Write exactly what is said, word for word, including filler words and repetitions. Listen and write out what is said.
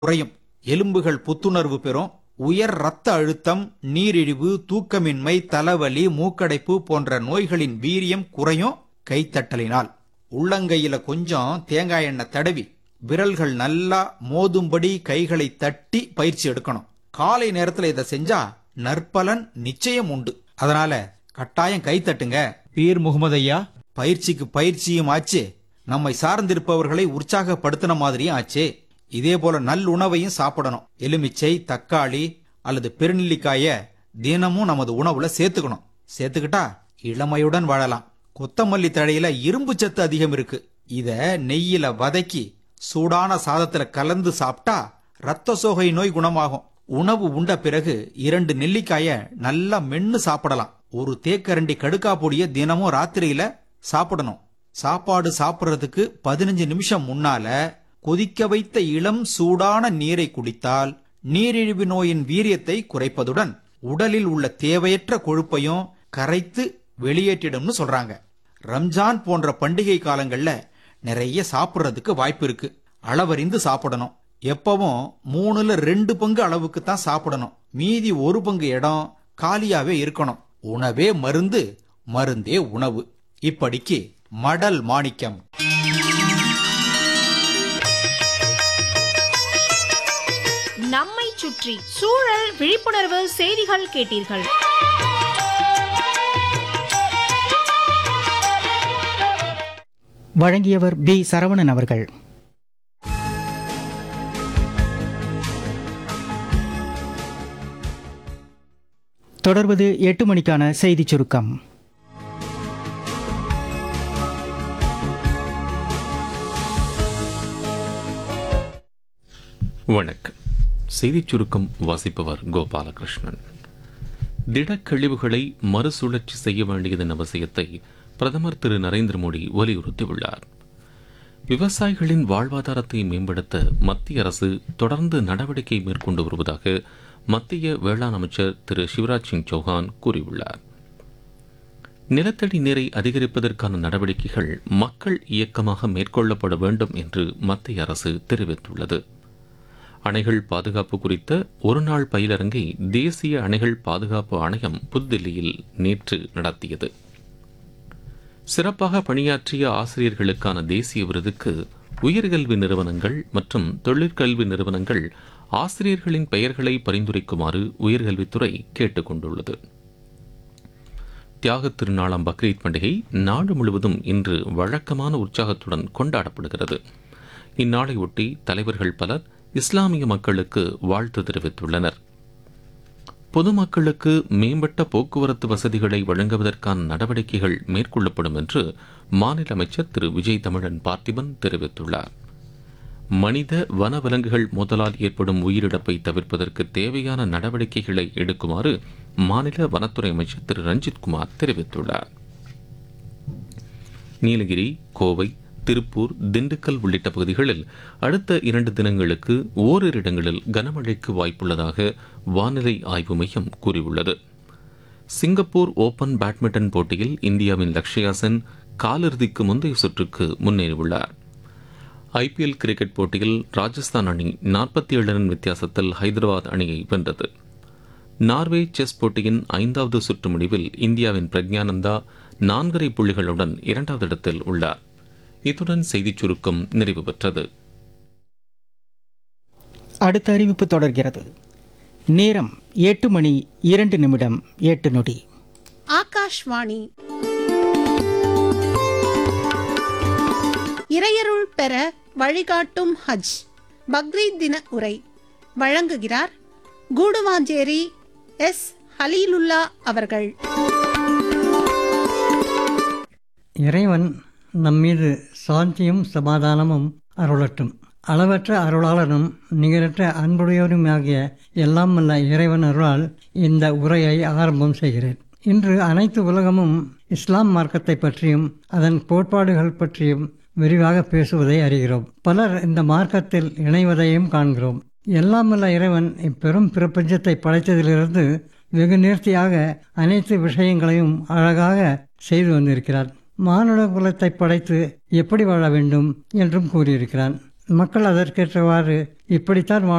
குறையும், எலும்புகள் புத்துணர்வு பெறும், உயர் இரத்த அழுத்தம், நீரிழிவு, தூக்கமின்மை, தலைவலி, மூக்கடைப்பு போன்ற நோய்களின் வீரியம் குறையும். கைத்தட்டலினால் உள்ளங்கையில கொஞ்சம் தேங்காய் எண்ணெய் தடவி விரல்கள் நல்லா மோதும்படி கைகளை தட்டி பயிற்சி எடுக்கணும். காலை நேரத்துல இதை செஞ்சா நற்பலன் நிச்சயம் உண்டு. அதனால கட்டாயம் கை தட்டுங்க. பீர் முகமது ஐயா, பயிற்சிக்கு பயிற்சியும் ஆச்சு, நம்மை சார்ந்திருப்பவர்களை உற்சாகப்படுத்தின மாதிரியும் ஆச்சு. இதே போல நல்லுணவையும் சாப்பிடணும். எலுமிச்சை, தக்காளி அல்லது பெருநெல்லிக்காய தினமும் நமது உணவுல சேர்த்துக்கணும். சேர்த்துக்கிட்டா இளமையுடன் வாழலாம். கொத்தமல்லி தழையில இரும்பு சத்து அதிகம் இருக்கு. இத நெய்யில வதக்கி சூடான சாதத்துல கலந்து சாப்பிட்டா ரத்த சோகை நோய் குணமாகும். உணவு உண்ட பிறகு இரண்டு நெல்லிக்காய நல்லா மென்னு சாப்பிடலாம். ஒரு தேக்கரண்டி கடுக்கா பொடிய தினமும் ராத்திரியில சாப்பிடணும். சாப்பாடு சாப்பிடுறதுக்கு பதினஞ்சு நிமிஷம் முன்னால கொதிக்க வைத்த இளம் சூடான நீரை குடித்தால் நீரிழிவு நோயின் வீரியத்தை குறைப்பதுடன் உடலில் உள்ள தேவையற்ற கொழுப்பையும் கரைத்து வெளியேற்றிடும்னு சொல்றாங்க. ரம்ஜான் போன்ற பண்டிகை காலங்கள்ல நிறைய சாப்பிடுறதுக்கு வாய்ப்பு இருக்கு. அளவறிந்து சாப்பிடணும். எப்பவும் மூணுல ரெண்டு பங்கு அளவுக்கு தான் சாப்பிடணும். மீதி ஒரு பங்கு இடம் காலியாவே இருக்கணும். உணவே மருந்து, மருந்தே உணவு. இப்படிக்கு மடல் மாணிக்கம். நம்மை சுற்றி சூழல் விழிப்புணர்வு செய்திகள் கேட்டீர்கள். வழங்கியவர் பி சரவணன் அவர்கள். தொடர்வது எட்டு மணிக்கான செய்திச் சுருக்கம். வணக்கம். செய்திச் சுருக்கம் வாசிப்பவர் கோபாலகிருஷ்ணன். திடக்கழிவுகளை மறுசுழற்சி செய்ய வேண்டியதன் அவசியத்தை பிரதமர் திரு நரேந்திர மோடி வலியுறுத்தியுள்ளார். விவசாயிகளின் வாழ்வாதாரத்தை மேம்படுத்த மத்திய அரசு தொடர்ந்து நடவடிக்கை மேற்கொண்டு வருவதாக மத்திய வேளாண் அமைச்சர் திரு சிவராஜ் சிங் சௌஹான் கூறியுள்ளார். நிலத்தடி நீரை அதிகரிப்பதற்கான நடவடிக்கைகள் மக்கள் இயக்கமாக மேற்கொள்ளப்பட வேண்டும் என்று மத்திய அரசு தெரிவித்துள்ளது. அணைகள் பாதுகாப்பு குறித்த ஒருநாள் பயிலரங்கை தேசிய அணைகள் பாதுகாப்பு ஆணையம் புதுதில்லியில் நேற்று நடத்தியது. சிறப்பாக பணியாற்றிய ஆசிரியர்களுக்கான தேசிய விருதுக்கு உயர்கல்வி நிறுவனங்கள் மற்றும் தொழிற்கல்வி நிறுவனங்கள் ஆசிரியர்களின் பெயர்களை பரிந்துரைக்குமாறு உயர்கல்வித்துறை கேட்டுக் கொண்டுள்ளது. தியாகத் திருநாளாம் பக்ரீத் பண்டிகை நாடு முழுவதும் இன்று வழக்கமான உற்சாகத்துடன் கொண்டாடப்படுகிறது. இந்நாளையொட்டி தலைவர்கள் பலர் இஸ்லாமிய மக்களுக்கு வாழ்த்து தெரிவித்துள்ளனர். பொதுமக்களுக்கு மேம்பட்ட போக்குவரத்து வசதிகளை வழங்குவதற்கான நடவடிக்கைகள் மேற்கொள்ளப்படும் என்று மாநில அமைச்சர் திரு விஜய் தமிழன் பார்த்திபன் தெரிவித்துள்ளார். மனித வனவிலங்குகள் மோதலால் ஏற்படும் உயிரிழப்பை தவிர்ப்பதற்கு தேவையான நடவடிக்கைகளை எடுக்குமாறு மாநில வனத்துறை அமைச்சர் திரு ரஞ்சித்குமார் தெரிவித்துள்ளார். நீலகிரி, கோவை, திருப்பூர், திண்டுக்கல் உள்ளிட்ட பகுதிகளில் அடுத்த இரண்டு தினங்களுக்கு ஓரிரு இடங்களில் கனமழைக்கு வாய்ப்புள்ளதாக வானிலை ஆய்வு மையம் கூறியுள்ளது. சிங்கப்பூர் ஓபன் பேட்மிண்டன் போட்டியில் இந்தியாவின் லக்ஷயா சென் காலிறுதிக்கு முந்தைய சுற்றுக்கு முன்னேறியுள்ளார். ஐபிஎல் கிரிக்கெட் போட்டியில் ராஜஸ்தான் அணி நாற்பத்தி ஏழு ரன் வித்தியாசத்தில் ஹைதராபாத் அணியை வென்றது. நார்வே செஸ் போட்டியின் ஐந்தாவது சுற்று முடிவில் இந்தியாவின் பிரக்ஞானந்தா நான்கரை புள்ளிகளுடன் இரண்டாவது இடத்தில் உள்ளார். இத்துடன் செய்திச் சுருக்கம் நிறைவு பெற்றது. அடுத்த அறிவிப்பு தொடர்கிறது. நேரம் எட்டு மணி இரண்டு நிமிடம் எட்டு நொடி. ஆகாஷ்வாணி. இறையருள் பெற வழிகாட்டும் ஹஜ் பக்ரீத் தின உரை வழங்குகிறார் கூடுவாஞ்சேரி எஸ் ஹலீலுல்லா அவர்கள். இறைவன் நம்மீது சாந்தியும் சமாதானமும் அருளட்டும். அளவற்ற அருளாளனும் நிகரற்ற அன்புடையவருமாகிய எல்லாம் வல்ல இறைவன் அருளால் இந்த உரையை ஆரம்பம் செய்கிறேன். இன்று அனைத்து உலகமும் இஸ்லாம் மார்க்கத்தை பற்றியும் அதன் கோட்பாடுகள் பற்றியும் விரிவாக பேசுவதை அறிகிறோம். பலர் இந்த மார்க்கத்தில் இணைவதையும் காண்கிறோம். எல்லாம் வல்ல இறைவன் இப்பெரும் பிரபஞ்சத்தை படைத்ததிலிருந்து வெகு நேர்த்தியாக அனைத்து விஷயங்களையும் அழகாக செய்து வந்திருக்கிறார். மானுட குலத்தை படைத்து எப்படி வாழ வேண்டும் என்றும் கூறியிருக்கிறான். மக்கள் அதற்கேற்றவாறு இப்படித்தான் வாழ